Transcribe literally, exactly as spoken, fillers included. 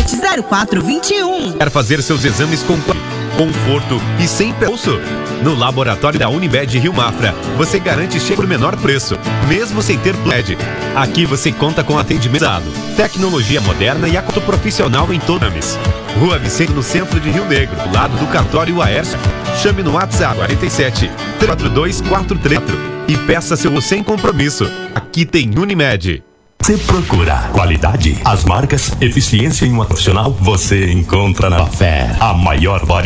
sete zero quatro dois um. Quer fazer seus exames com conforto e sem preço? No laboratório da Unimed Rio Mafra, você garante cheque por menor preço, mesmo sem ter P L E D. Aqui você conta com atendimento, tecnologia moderna e acordo profissional em todo o Ames. Rua Vicente, no centro de Rio Negro, do lado do cartório Aércio. Chame no WhatsApp quarenta e sete, quatro dois quatro três e peça seu sem compromisso. Aqui tem Unimed. Você procura qualidade, as marcas, eficiência em uma profissional, você encontra na Fé, a maior variedade.